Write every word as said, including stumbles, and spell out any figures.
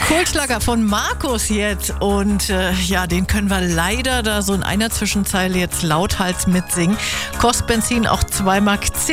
Kultschlager von Markus jetzt. Und äh, ja, den können wir leider da so in einer Zwischenzeile jetzt lauthals mitsingen. Kostet Benzin auch zwei Mark zehn.